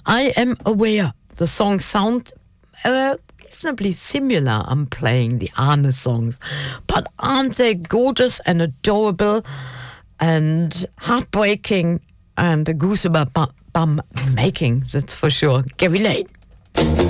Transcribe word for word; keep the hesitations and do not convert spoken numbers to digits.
I Am Aware. The songs sound uh, reasonably similar. I'm playing the Arne songs, but aren't they gorgeous and adorable and heartbreaking and a goosebump bum making? That's for sure. Gary Lane.